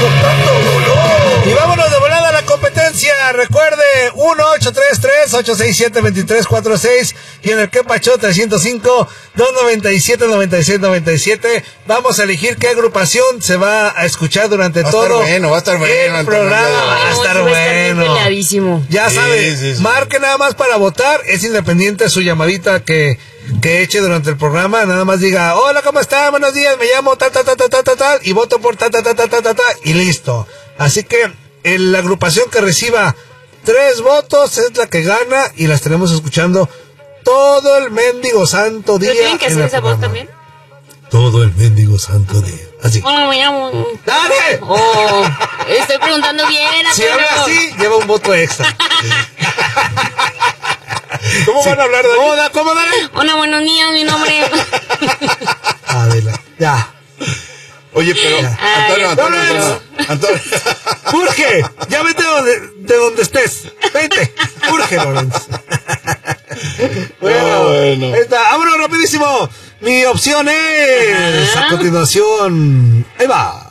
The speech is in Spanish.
Y vámonos de volada a la competencia. Recuerde, 1-833-867-2346 y en el Quepacho 305-297-9697. Vamos a elegir qué agrupación se va a escuchar durante todo va a estar bueno el programa. Va a estar bueno. Ya saben, marque nada más para votar. Es independiente su llamadita que eche durante el programa. Nada más diga, hola, ¿cómo está? Buenos días, me llamo tal, y voto por tal, y listo. Así que la agrupación que reciba 3 votos es la que gana y la estaremos escuchando todo el mendigo santo día. ¿Pero tienen que hacer esa voz también? Todo el mendigo santo día. Así. ¡Dale! Estoy preguntando bien. Si habla así, lleva un voto extra. ¿Cómo van a hablar, Dani? ¿Cómo, Dani? Hola, buenos días, mi nombre. Adela, ya. Oye, pero Antonio. Urge, ya vete de donde estés. Vente, urge, Lorenzo. Bueno. Vámonos rapidísimo. Mi opción es a continuación. Ahí va.